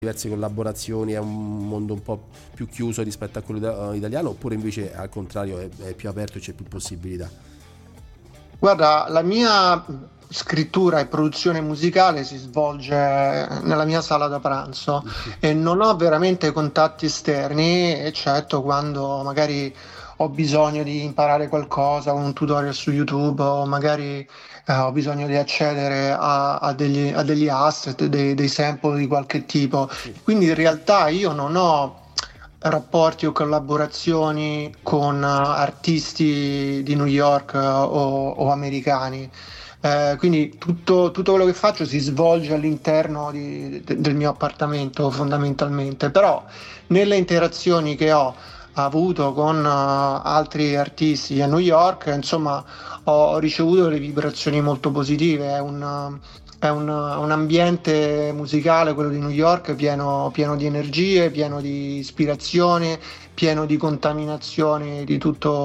diverse collaborazioni, è un mondo un po' più chiuso rispetto a quello italiano, oppure invece al contrario è più aperto e c'è più possibilità? Guarda, la mia scrittura e produzione musicale si svolge nella mia sala da pranzo e non ho veramente contatti esterni, eccetto quando magari ho bisogno di imparare qualcosa, un tutorial su YouTube o magari ho bisogno di accedere a degli asset, dei sample di qualche tipo. Sì. Quindi in realtà io non ho rapporti o collaborazioni con artisti di New York o americani. Quindi tutto quello che faccio si svolge all'interno del mio appartamento fondamentalmente, però nelle interazioni che ho avuto con altri artisti a New York, insomma, ho ricevuto delle vibrazioni molto positive. Un ambiente musicale, quello di New York, pieno di energie, pieno di ispirazione, pieno di contaminazione di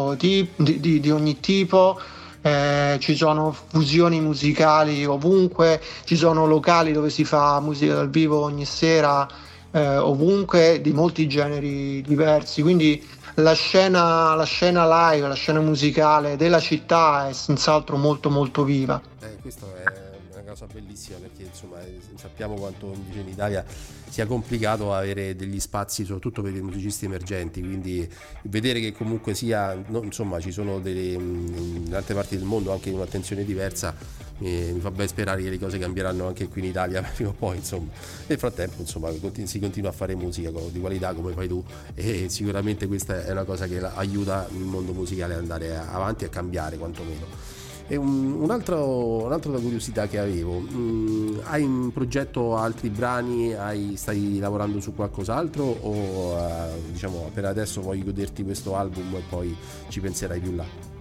di ogni tipo. Ci sono fusioni musicali ovunque, ci sono locali dove si fa musica dal vivo ogni sera, ovunque, di molti generi diversi. Quindi la scena live, la scena musicale della città è senz'altro molto molto viva. Questo è una cosa bellissima, perché insomma sappiamo quanto invece in Italia sia complicato avere degli spazi, soprattutto per i musicisti emergenti, quindi vedere che comunque sia, no, insomma, ci sono in altre parti del mondo anche un'attenzione diversa, mi fa ben sperare che le cose cambieranno anche qui in Italia prima o poi, insomma. Nel frattempo, insomma, si continua a fare musica di qualità come fai tu, e sicuramente questa è una cosa che aiuta il mondo musicale ad andare avanti e a cambiare quantomeno. E un'altra curiosità che avevo, hai in progetto altri brani, stai lavorando su qualcos'altro, o diciamo per adesso vuoi goderti questo album e poi ci penserai più là?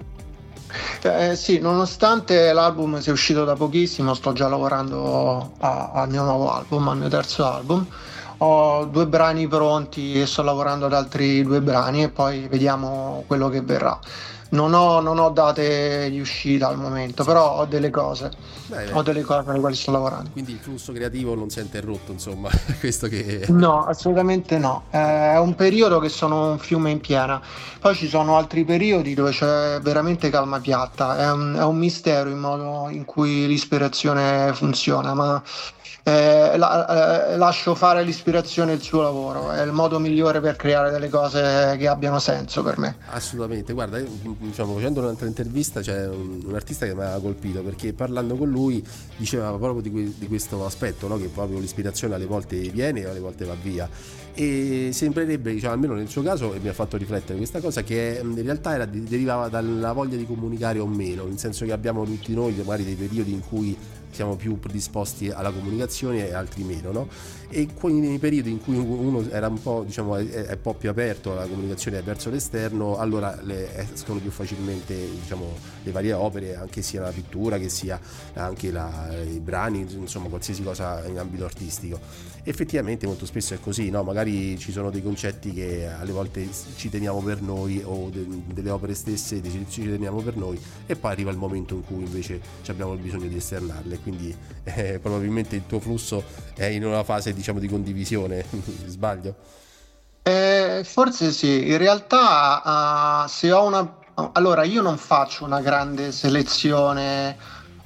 Sì, nonostante l'album sia uscito da pochissimo, sto già lavorando al mio nuovo album, al mio terzo album. Ho 2 brani pronti e sto lavorando ad altri 2 brani e poi vediamo quello che verrà. Non ho date di uscita al momento, Sì. però ho delle cose. Beh, Ho delle cose alle quali sto lavorando. quindi il flusso creativo non si è interrotto, insomma, questo che... No, assolutamente no. È un periodo che sono un fiume in piena. Poi ci sono altri periodi dove c'è veramente calma piatta. È un mistero il modo in cui l'ispirazione funziona, ma lascio fare l'ispirazione il suo lavoro. È il modo migliore per creare delle cose che abbiano senso per me. Assolutamente, guarda, io, diciamo, facendo un'altra intervista c'è un artista che mi ha colpito, perché parlando con lui diceva proprio di questo aspetto, no? Che proprio l'ispirazione alle volte viene e alle volte va via, e sembrerebbe, diciamo, almeno nel suo caso, e mi ha fatto riflettere questa cosa, che in realtà derivava dalla voglia di comunicare o meno, nel senso che abbiamo tutti noi magari dei periodi in cui siamo più predisposti alla comunicazione e altri meno, no? E nei periodi in cui uno era un po', diciamo, è un po' più aperto alla comunicazione verso l'esterno, allora escono più facilmente, diciamo, le varie opere, anche sia la pittura che sia anche i brani, insomma qualsiasi cosa in ambito artistico. Effettivamente molto spesso è così, no? Magari ci sono dei concetti che alle volte ci teniamo per noi, o delle opere stesse ci teniamo per noi, e poi arriva il momento in cui invece abbiamo il bisogno di esternarle, quindi probabilmente il tuo flusso è in una fase, diciamo, di condivisione. Sbaglio? Forse sì, in realtà se ho una... Allora, io non faccio una grande selezione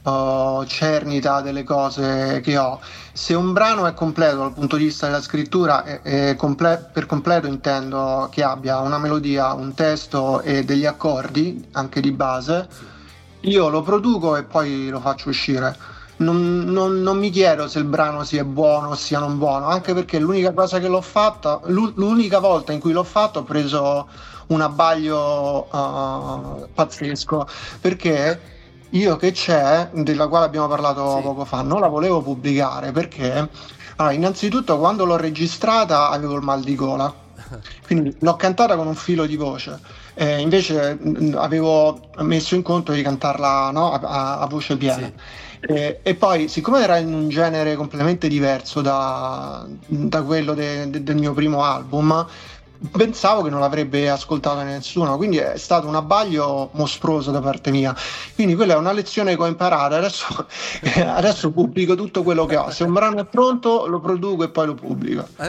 cernita delle cose che ho. Se un brano è completo dal punto di vista della scrittura, per completo intendo che abbia una melodia, un testo e degli accordi, anche di base, io lo produco e poi lo faccio uscire. Non mi chiedo se il brano sia buono o sia non buono, anche perché l'unica cosa che l'ho fatta, l'unica volta in cui l'ho fatto, ho preso un abbaglio pazzesco, perché io che c'è, della quale abbiamo parlato Sì. poco fa, non la volevo pubblicare perché, allora, innanzitutto quando l'ho registrata avevo il mal di gola, quindi l'ho cantata con un filo di voce. Invece avevo messo in conto di cantarla, no, a voce piena. Sì. E poi, siccome era in un genere completamente diverso da quello del mio primo album, pensavo che non l'avrebbe ascoltato nessuno, quindi è stato un abbaglio mostruoso da parte mia. Quindi quella è una lezione che ho imparato. Adesso pubblico tutto quello che ho. Se un brano è pronto lo produco e poi lo pubblico.